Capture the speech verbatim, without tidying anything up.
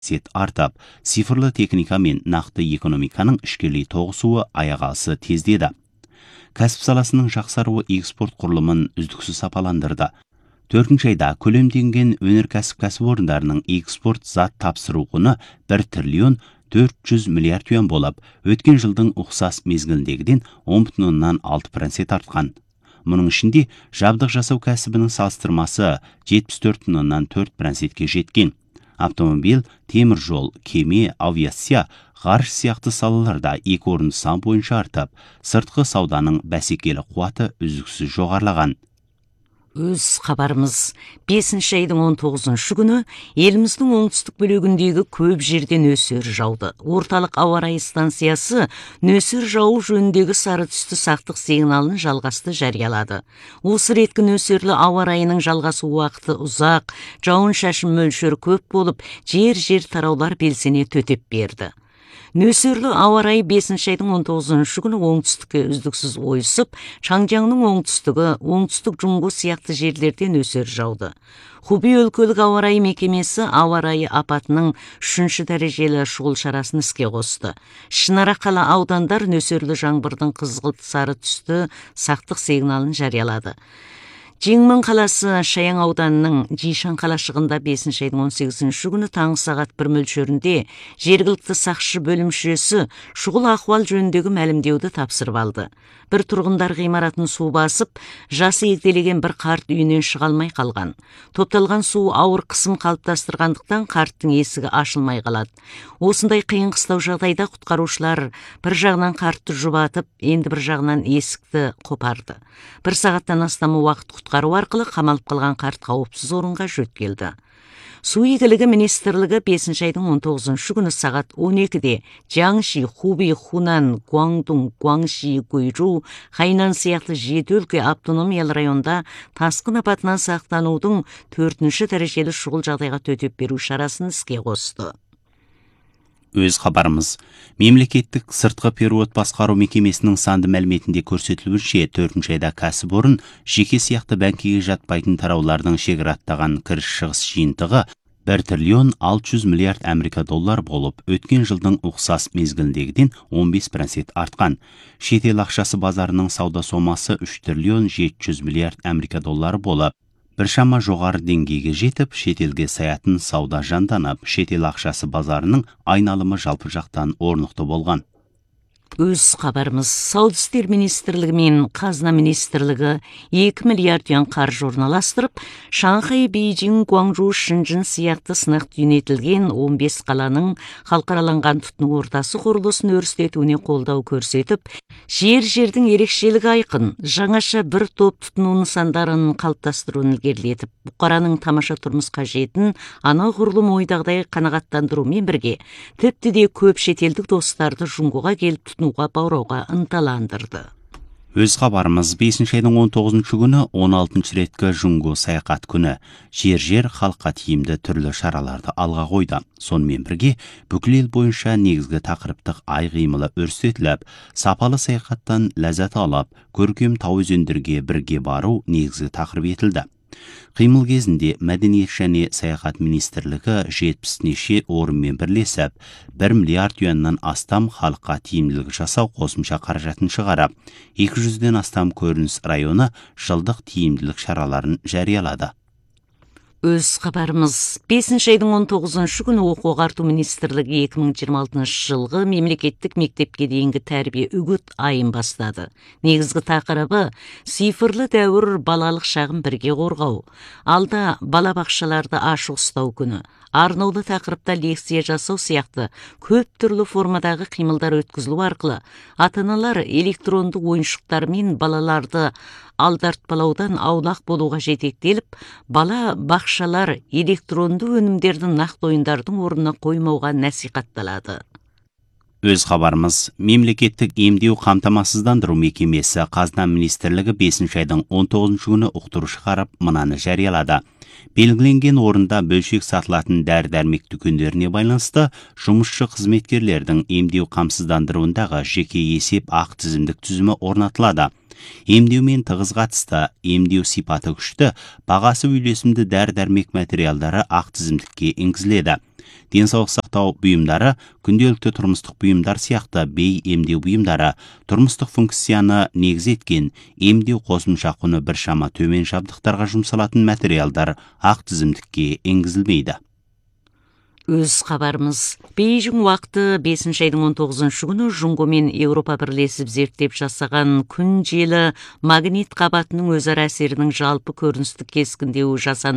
сет артып, цифрлы техника мен нақты экономиканың ішкерлей тоғысуы аяғасы тездеді. Кәсіп саласының жақсаруы экспорт құрылымын үздіксіз сапаландырды. Төртінші айда көлемденген өнеркәсіп кәсіпорындарының экспорт зат тапсыру құны бір триллион төрт жүз миллиард юан болып, өткен жылдың ұқсас мезгіліндегіден он бүтін оннан алты процент артқан. Мұның ішінде жабдық жасау кәсібінің салыстырмасы жетпіс төрт бүтін оннан төрт процентке жеткен. Автомобиль, темір жол, кеме, авиация, ғарыш сияқты салаларда екі орын сан бойынша артып, сыртқы сауданың бәсекелі қуаты үздіксіз жоғарылаған. Өз хабарымыз бесінші айдың он тоғызыншы күні еліміздің оңтүстік бөлігіндегі көп жерден нөсер жауды. Орталық ауа райы станциясы нөсер жауы жөніндегі сары түсті сақтық сигналын жалғасты жариялады. Осы реткі нөсерлі ауа райының жалғасу уақыты ұзақ, жауын шашын мөлшері көп болып, жер-жер тараулар белсене төтеп берді. Нөсерлі ауа райы бесінші айдың он тоғызыншы күні оңтүстікке үздіксіз ойысып, Шаңжаңның оңтүстігі, оңтүстік Жұңғо сияқты жерлерде нөсер жауды. Хубей өлкөлік ауа райы мекемесі ауа райы апатының үшінші дәрежелі шұғыл шарасын іске қосты. Шынара қала аудандар нөсерлі жаңбырдың қызғылт сары түсті сақтық сигналын жариялады. Жеңмін қаласы Шаяң ауданының Жишан қалашығында бесінші айдың он сегізінші күні таңғы сағат бір мөлшерінде жергілікті сақшы бөлімшесі шұғыл ахуал жөніндегі мәлімдеуді тапсырып алды. Бір тұрғындар ғимаратын су басып, жасы егделеген бір қарт үйінен шыға алмай қалған. Топталған су ауыр қысым қалыптастырғандықтан қарттың есігі ашылмай қалады. Осындай қиын қыстау жағдайда құтқарушылар бір жағынан қартты жұбатып, енді бір жағынан есікті қопарды. Бір сағаттан астам уақыт құтқару арқылы қамалып қалған қарт қауіпсіз орынға жөткелді. Су игілігі министрлігі бесінші айдың он тоғызыншы күні сағат он екіде Jiangxi, Хубей, Хунан, Гуандун, Гуаңши, Гуйжу, Хайнан сияқты жеті өлке автономиялы районда тасқын апатынан сақтанудың төртінші дәрежелі шұғыл жағдайға төтеп беру шарасын іске қосты. Өз хабарымыз. Мемлекеттік сыртқы период басқару мекемесінің санды мәліметінде көрсетілуінше, төртінші айда кәсіпорын жеке сияқты бәңкеге жатпайтын тараулардың шегіраттаған кіріс шығыс жиынтығы бір триллион алты жүз миллиард Америка доллар болып, өткен жылдың ұқсас мезгіліндегіден он бес процент артқан. Шетел ақшасы базарының сауда сомасы үш триллион жеті жүз миллиард Америка доллары болып, біршама жоғары деңгейге жетіп, шетелге саятын сауда жанданып, шетел ақшасы базарының айналымы жалпы жақтан орнықты болған. Өз хабарымыз. Сауда істер министрлігі мен қазына министрлігі екі миллиард юан қаржы орналастырып, Шанхай, Бейжің, Гуаңжу, Шэньчжэн сияқты сынақ түйнетілген он бес қаланың халықараланған тұтыну ордасы құрылысын өрістетуіне қолдау көрсетіп, жер-жердің ерекшелігі айқын, жаңаша бір топ тұтыну нысандарын қалыптастыруын ілгерілетіп, бұқараның тамаша тұрмыс қажетін ана құрылым ойдағыдай қанағаттандырумен бірге, тіпті де көп шетелдік достарды Жұңғоға келіп тұтынуға баурауға ынталандырды. Өз хабарымыз бесінші айдың он тоғызыншы күні он алтыншы реткі Жұңғо саяхат күні жер-жер халыққа тиімді түрлі шараларды алға қойды. Сонымен бірге бүкіл ел бойынша негізгі тақырыптық ай қимылы өрістетіліп, сапалы саяхаттан ләззат алып, көркем тау өзендерге бірге бару негізгі тақырып етілді. Қимыл кезінде мәдениет және саяхат министрлігі жетпіс орынмен бірлесіп, бір миллиард юаннан астам халыққа тиімділік жасау қосымша қаражатын шығарып, екі жүзден астам көрініс районы жылдық тиімділік шараларын жариялады. Өз хабарымыз. бесінші айдың он тоғызыншы күні оқу ағарту министрлігі екі мың жиырма алтыншы жылғы мемлекеттік мектепке дейінгі тәрбие үгіт айын бастады. Негізгі тақырыбы цифрлы дәуір балалық шағын бірге қорғау. Алда балабақшаларды ашық ұстау күні. Арнаулы тақырыпта лекция жасау сияқты көп түрлі формадағы қимылдар өткізілу арқылы ата-аналар электронды ойыншықтар мен балаларды алдартпалаудан аулақ болуға жетектеліп, бала бақшалар электронды өнімдердің нақты ойындардың орнына қоймауға насихатталады. Өз хабарымыз. Мемлекеттік емдеу қамтамасыздандыру мекемесі Қазына министрлігі бесінші айдың он тоғызыншы күні ұқтыру шығарып, мынаны жариялады. Белгіленген орында бөлшек сатылатын дәрі-дәрмек дүкендеріне байланысты жұмысшы қызметкерлердің емдеу қамсыздандыруындағы жеке есеп ақ тізімдік тізімі орнатылады. Емдеумен тығыз қатысты, емдеу сипаты күшті, бағасы үйлесімді дәрі-дәрмек материалдары ақ тізімдікке енгізіледі. денсаулық сақтау бұйымдары, күнделікті тұрмыстық бұйымдар сияқты бей емдеу бұйымдары тұрмыстық функцияны негіз еткен емдеу қосымша құны біршама төмен жабдықтарға жұмсалатын материалдар ақ тізімдікке енгізілмейді. Өз хабарымыз. Бейжің уақыты бесінші айдың он тоғызыншы күні Жұңго мен Еуропа бірлесіп зерттеп жасаған күн желі магнит қабатының өзара әсерінің жалпы көріністік кескіндеуі жасанды